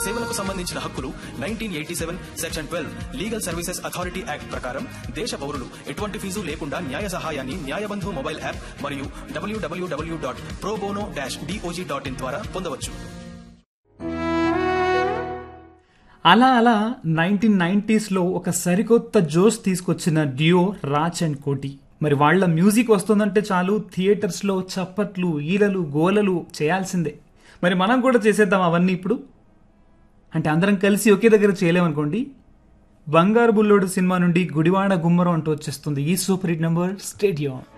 సేవలకు సంబంధించిన హక్కులు 1987 section 12 legal services authority act ప్రకారం దేశ పౌరులు ఎటువంటి ఫీజు లేకుండా న్యాయ సహాయాన్ని న్యాయబంధు మొబైల్ యాప్ మరియు www.probono-dog.in ద్వారా పొందవచ్చు. అలా 1990s ఒక సరికొత్త జోష్ తీసుకొచ్చిన డ్యూయో రాజ్ అండ్ కోటి. మరి వాళ్ళ మ్యూజిక్ వస్తుందంటే చాలు థియేటర్స్లో చప్పట్లు, ఈలలు, గోలలు చేయాల్సిందే. మరి మనం కూడా చేసేద్దాం అవన్నీ ఇప్పుడు. అంటే అందరం కలిసి ఒకే దగ్గర చేయలేమనుకోండి. బంగారు బుల్లోడు సినిమా నుండి గుడివాడ గుమ్మరం అంటూ వచ్చేస్తుంది ఈ సూపర్ హిట్ నెంబర్. స్టేడియం.